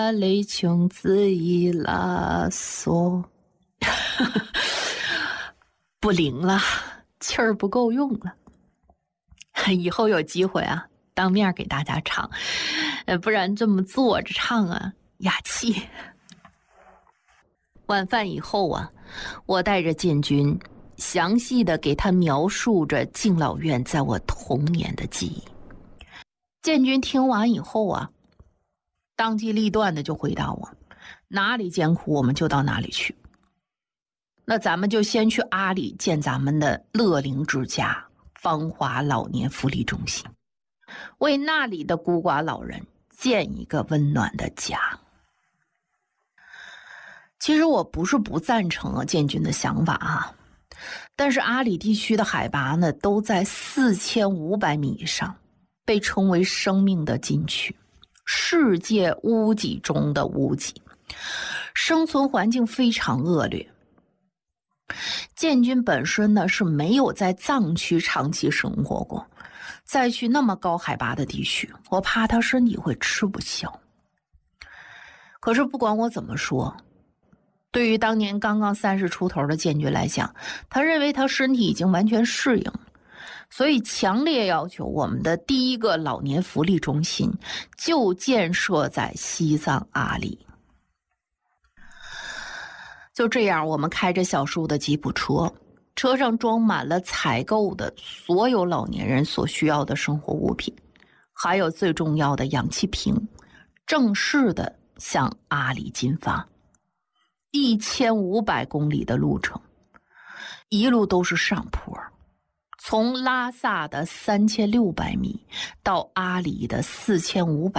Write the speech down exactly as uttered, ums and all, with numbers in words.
泪穷自已拉索，不灵了，气儿不够用了。以后有机会啊，当面给大家唱，呃，不然这么坐着唱啊，哑气。晚饭以后啊，我带着建军，详细的给他描述着敬老院在我童年的记忆。建军听完以后啊，当机立断的就回答我，哪里艰苦我们就到哪里去。那咱们就先去阿里建咱们的乐龄之家芳华老年福利中心，为那里的孤寡老人建一个温暖的家。其实我不是不赞成啊建军的想法啊，但是阿里地区的海拔呢都在四千五百米以上，被称为生命的禁区，世界屋脊中的屋脊，生存环境非常恶劣。建军本身呢是没有在藏区长期生活过，再去那么高海拔的地区，我怕他身体会吃不消。可是不管我怎么说，对于当年刚刚三十出头的建军来讲，他认为他身体已经完全适应了，所以强烈要求我们的第一个老年福利中心就建设在西藏阿里。就这样，我们开着小叔的吉普车，车上装满了采购的所有老年人所需要的生活物品，还有最重要的氧气瓶，正式的向阿里进发。一千五百公里的路程，一路都是上坡，从拉萨的三千六百米到阿里的四千五百